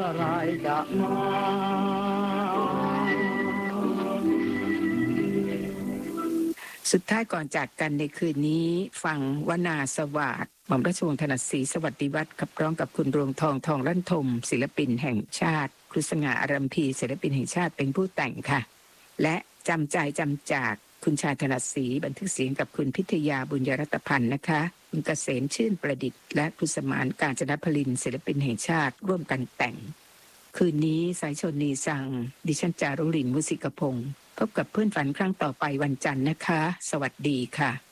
ไรจะมาสุดท้ายก่อนจากกันในคืนนี้ฟังวนาสวาทหม่อมราชวงศ์ถนัดศรีสวัสดิวัฒน์ขับร้องกับคุณรวงทองทองลั่นทมศิลปินแห่งชาติครูสง่าอารัมพีศิลปินแห่งชาติเป็นผู้แต่งค่ะและจำใจจำจากคุณชายถนัดศรีบันทึกเสียงกับคุณพิทยาบุญยรัตพันธ์นะคะคุณเกษมชื่นประดิษฐ์และคุณสมานกาญจนพลินศิลปินแห่งชาติร่วมกันแต่งคืนนี้สายชนนีสังดิฉันจารุลินมุสิกพงศ์พบกับเพื่อนฝันครั้งต่อไปวันจันทร์นะคะสวัสดีค่ะ